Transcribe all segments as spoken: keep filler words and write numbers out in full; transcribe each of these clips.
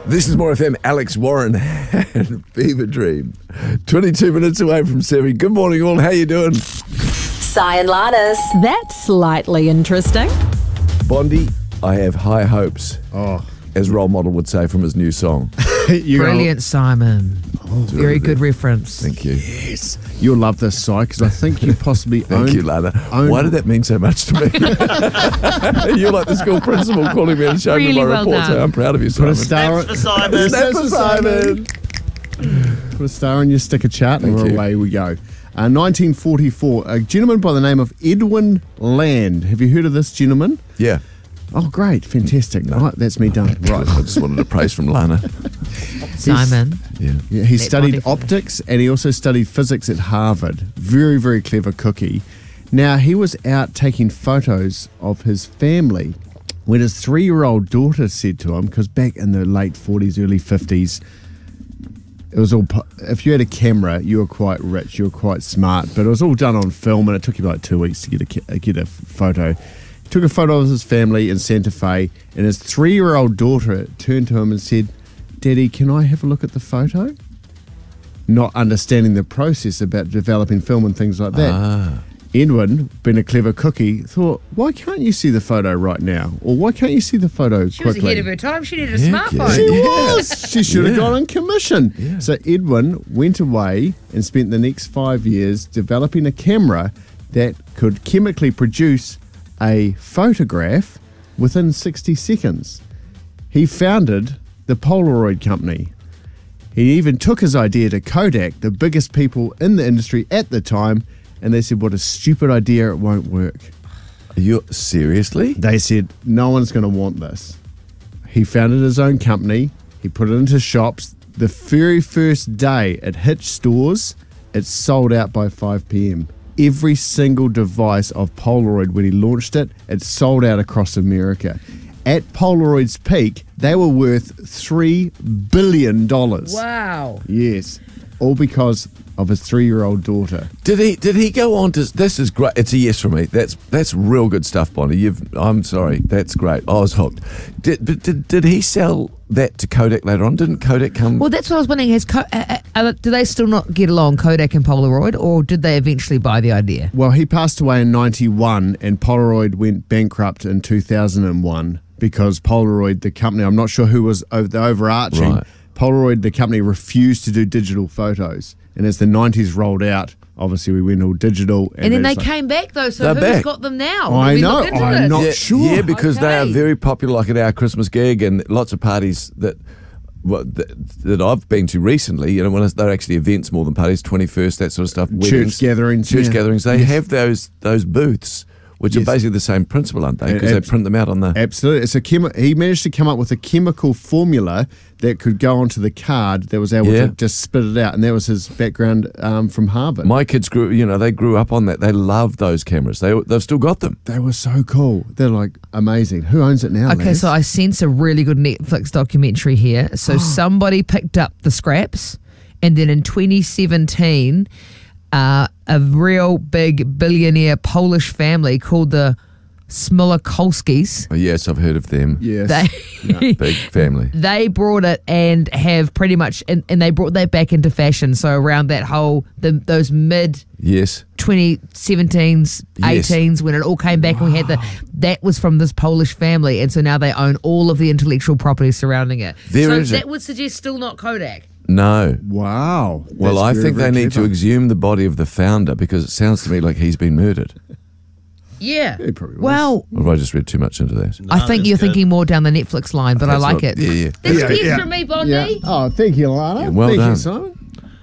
This is More F M. Alex Warren and Fever Dream. twenty-two minutes away from seven. Good morning, all. How you doing? Si and Lannis. That's slightly interesting. Bondi, I have high hopes. Oh, as Role Model would say from his new song. Brilliant, Simon. Oh, very good reference. Thank you. Yes. You'll love this, Si, because I think you possibly own... Thank you, Lana. own- Why did that mean so much to me? You're like the school principal calling me and showing me Really my well report. done. So I'm proud of you, Put Simon. a star, That's for Simon. That's for Simon. put a star on your sticker chart and Thank you. away we go. Uh, nineteen forty-four, a gentleman by the name of Edwin Land. Have you heard of this gentleman? Yeah. Oh, great. Fantastic. Right, that's me done. Right. I just wanted a praise from Lana. Simon. Yeah. Yeah, he Let studied Bondi- optics and he also studied physics at Harvard. Very, very clever cookie. Now, he was out taking photos of his family when his three-year-old daughter said to him, because back in the late forties, early fifties, it was all, pu- if you had a camera, you were quite rich, you were quite smart, but it was all done on film and it took you like two weeks to get a, ca- get a photo. He took a photo of his family in Santa Fe and his three-year-old daughter turned to him and said, "Daddy, can I have a look at the photo?" Not understanding the process about developing film and things like that. Ah. Edwin, being a clever cookie, thought, why can't you see the photo right now? Or why can't you see the photo She was quickly? ahead of her time. She needed a Yeah, smartphone. She Yeah. was. She should have Yeah. gone on commission. Yeah. So Edwin went away and spent the next five years developing a camera that could chemically produce a photograph within sixty seconds. He founded the Polaroid company. He even took his idea to Kodak, the biggest people in the industry at the time, and they said, what a stupid idea, it won't work. Are you seriously? They said, no one's going to want this. He founded his own company. He put it into shops. The very first day it hit stores, it sold out by five p.m. Every single device of Polaroid, when he launched it, it sold out across America. At Polaroid's peak, they were worth three billion dollars. Wow. Yes, all because of his three-year-old daughter. Did he? Did he go on to? This is great. It's a yes from me. That's that's real good stuff, Bonnie. You've. I'm sorry. That's great. I was hooked. Did but did, did he sell that to Kodak later on? Didn't Kodak come? Well, that's what I was wondering. Has Co- uh, uh, do they still not get along, Kodak and Polaroid, or did they eventually buy the idea? Well, he passed away in ninety-one and Polaroid went bankrupt in two thousand one because Polaroid, the company, I'm not sure who was over, the overarching, Right. Polaroid, the company, refused to do digital photos. And as the nineties rolled out, obviously we went all digital. And, then they it's like- came back, though, so They're who's back. got them now? I Did we know, look into I'm this? not yeah, sure. Yeah, because they are Okay. very popular, like at our Christmas gig and lots of parties that. Well, that, that I've been to recently, you know, when they're actually events more than parties, twenty-first, that sort of stuff. Church weddings, gatherings, Church yeah. gatherings. They Yes. have those those booths, which Yes. are basically the same principle, aren't they? Because Uh, they abs- print them out on the... Absolutely. It's a chemi- he managed to come up with a chemical formula that could go onto the card that was able Yeah. to just spit it out. And that was his background um, from Harvard. My kids grew, you know, they grew up on that. They love those cameras. They, they've still got them. They were so cool. They're like amazing. Who owns it now? Okay, Lance? so I sense a really good Netflix documentary here. So somebody picked up the scraps, and then in twenty seventeen, uh, a real big billionaire Polish family called the Smolakowskis, Oh, yes, I've heard of them. Yes. they Big family. they brought it and have pretty much, and, and they brought that back into fashion. So around that whole, the, those mid Yes. twenty seventeens, Yes. eighteens, when it all came back and we had the, that was from this Polish family. And so now they own all of the intellectual property surrounding it. Very so interesting. that would suggest still not Kodak. No. Wow. Well, That's I very, think they very need to clever. exhume the body of the founder because it sounds to me like he's been murdered. Yeah. He probably was. Well, Or have I just read too much into that? I think that's you're good. thinking more down the Netflix line, but I That's like what- it. Yeah, yeah. That's Yeah, a yes yeah. from me, Bondi. Yeah. Oh, thank you, Lana. Yeah, well thank done. you, Simon.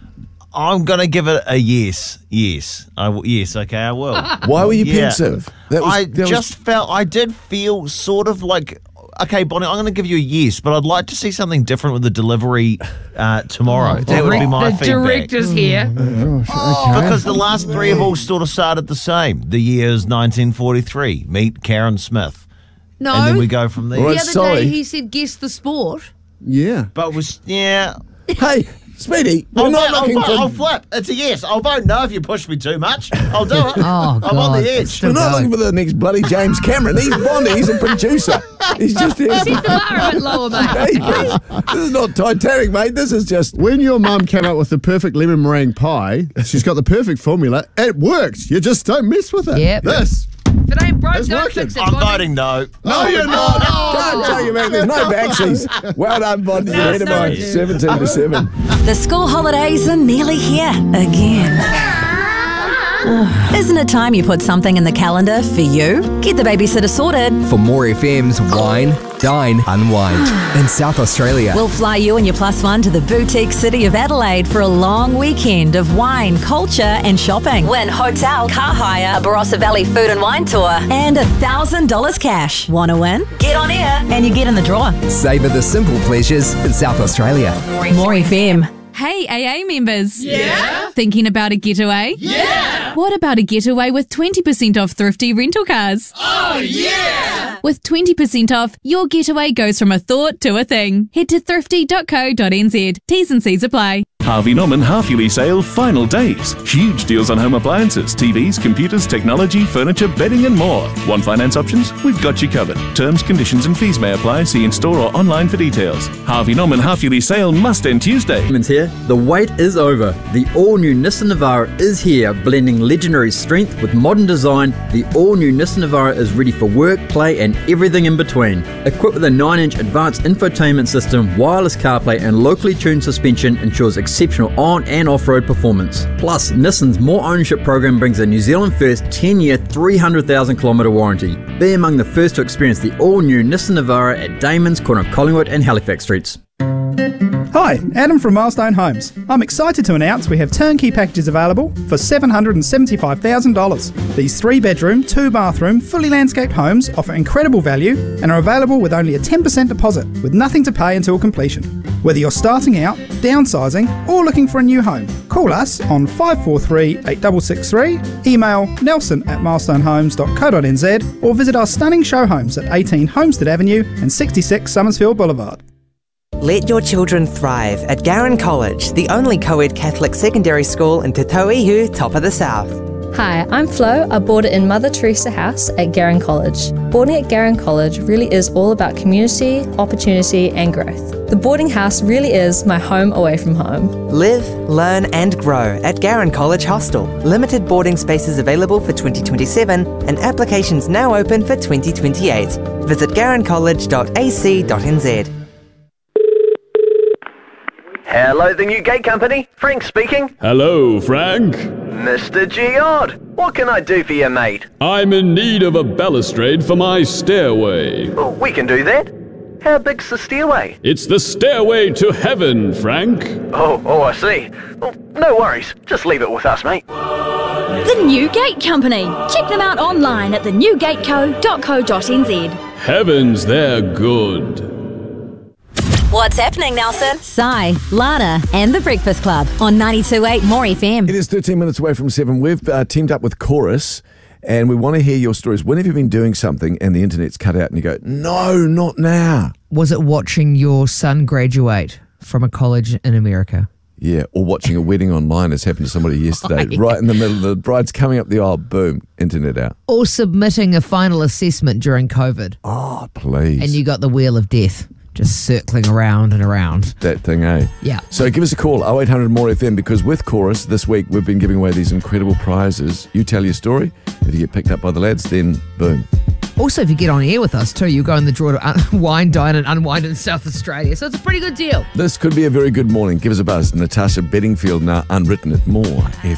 I'm going to give it a yes. Yes. I w- yes, okay, I will. Why were you Yeah. pensive? That was, I that was- just felt, I did feel sort of like, okay, Bonnie, I'm going to give you a yes, but I'd like to see something different with the delivery uh, tomorrow. that would be my the feedback. director's here. Gosh, Oh, okay. because the last three have all sort of started the same. The year is nineteen forty-three. Meet Karen Smith. No. And then we go from there. Well, the other sorry. day he said, guess the sport. yeah. But it was, yeah. Hey, Speedy, we're I'll, not vote- looking I'll, vote- for. I'll flip. It's a yes. I'll vote no if you push me too much. I'll do it. Oh, I'm on God. the edge. Still We're not going. looking for the next bloody James Cameron. He's Bondi. He's a producer. He's just here. Set the bar a bit lower, mate. Hey, this, this is not Titanic, mate. This is just. When your mum came up with the perfect lemon meringue pie, she's got the perfect formula. It works. You just don't mess with it. Yep. This. If it ain't broke, It's don't working. fix it, I'm Bondi. voting no. No, you're not. Can't tell you, man. There's no backsies. Well done, Bondi. You're ahead of no, mine. it is. seventeen to seven. The school holidays are nearly here again. Isn't it time you put something in the calendar for you? Get the babysitter sorted. For more F M's Wine, Dine, Unwind in South Australia. We'll fly you and your plus one to the boutique city of Adelaide for a long weekend of wine, culture and shopping. Win hotel, car hire, a Barossa Valley food and wine tour, and one thousand dollars cash. Want to win? Get on air and you get in the draw. Savour the simple pleasures in South Australia. More F M. Hey, A A members. Yeah? Thinking about a getaway? Yeah! What about a getaway with twenty percent off thrifty rental cars? Oh, yeah! With twenty percent off, your getaway goes from a thought to a thing. Head to thrifty dot co dot n z. T's and C's apply. Harvey Norman half-yearly sale final days. Huge deals on home appliances, T Vs, computers, technology, furniture, bedding and more. Want finance options? We've got you covered. Terms, conditions and fees may apply. See in-store or online for details. Harvey Norman half-yearly sale must end Tuesday. Here. The wait is over. The all-new Nissan Navara is here, blending legendary strength with modern design. The all-new Nissan Navara is ready for work, play and everything in between. Equipped with a nine inch advanced infotainment system, wireless CarPlay and locally tuned suspension ensures exceptional on and off-road performance. Plus, Nissan's More Ownership program brings a New Zealand first ten year, three hundred thousand kilometre warranty. Be among the first to experience the all-new Nissan Navara at Damon's, corner of Collingwood and Halifax Streets. Hi, Adam from Milestone Homes. I'm excited to announce we have turnkey packages available for seven hundred seventy-five thousand dollars. These three bedroom, two bathroom, fully landscaped homes offer incredible value and are available with only a ten percent deposit with nothing to pay until completion. Whether you're starting out, downsizing or looking for a new home, call us on five four three, eight six six three, email nelson at milestonehomes dot co dot n z or visit our stunning show homes at eighteen Homestead Avenue and sixty-six Summersfield Boulevard. Let your children thrive at Garran College, the only co-ed Catholic secondary school in Te Tauihu, top of the south. Hi, I'm Flo. I board in Mother Teresa House at Garran College. Boarding at Garran College really is all about community, opportunity and growth. The boarding house really is my home away from home. Live, learn and grow at Garran College Hostel. Limited boarding spaces available for twenty twenty-seven and applications now open for twenty twenty-eight. Visit garran college dot a c dot n z. Hello, the New Gate Company. Frank speaking. Hello, Frank. Mister Giard, what can I do for you, mate? I'm in need of a balustrade for my stairway. Oh, we can do that. How big's the stairway? It's the stairway to heaven, Frank. Oh, oh, I see. Well, no worries. Just leave it with us, mate. The New Gate Company. Check them out online at the new gate co dot co dot n z. Heavens, they're good. What's happening, Nelson? Sai, Lana, and The Breakfast Club on ninety-two point eight More F M. It is thirteen minutes away from seven. We've uh, teamed up with Chorus, and we want to hear your stories. When have you been doing something and the internet's cut out and you go, no, not now? Was it watching your son graduate from a college in America? Yeah, or watching a wedding online, as happened to somebody yesterday. Oh, yeah. Right in the middle, the bride's coming up the aisle, boom, internet out. Or submitting a final assessment during COVID. Oh, please. And you got the wheel of death just circling around and around. That thing, eh? Yeah. So give us a call, oh eight hundred more F M, because with Chorus this week we've been giving away these incredible prizes. You tell your story. If you get picked up by the lads, then boom. Also, if you get on air with us too, you go in the draw to un- wine, dine and unwind in South Australia. So it's a pretty good deal. This could be a very good morning. Give us a buzz. Natasha Bedingfield now, Unwritten at More F M.